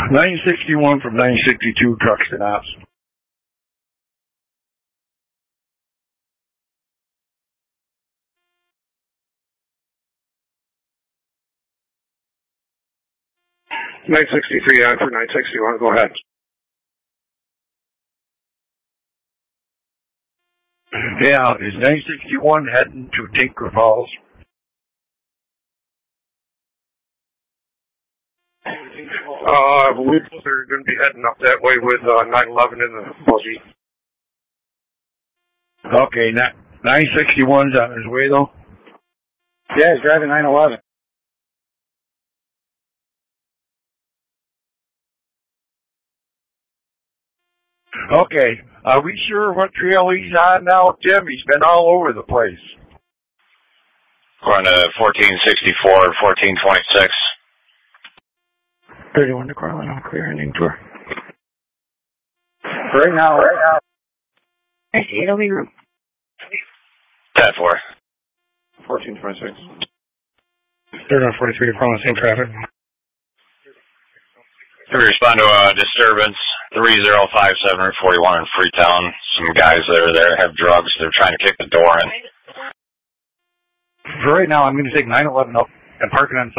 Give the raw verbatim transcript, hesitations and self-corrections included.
nine sixty-one from nine sixty-two, Truxton Ops. nine sixty-three on for nine sixty-one, go ahead. Yeah, is nine sixty-one heading to Tinker Falls? Uh, I believe they're going to be heading up that way with uh, nine eleven in the buggy. Okay, nine sixty-one's on his way, though? Yeah, he's driving nine eleven. Okay, are we sure what trail he's on now, Tim? He's been all over the place. Going to fourteen sixty-four, fourteen twenty-six. thirty-one to Carlin, I'm clear ending tour. Right now, right now. Hey, it'll be room. ten four. fourteen twenty-six. thirty-one forty-three to Carlin, same traffic. We respond to a disturbance, three zero five seven forty-one in Freetown. Some guys that are there have drugs. They're trying to kick the door in. For right now, I'm going to take nine eleven up and park it on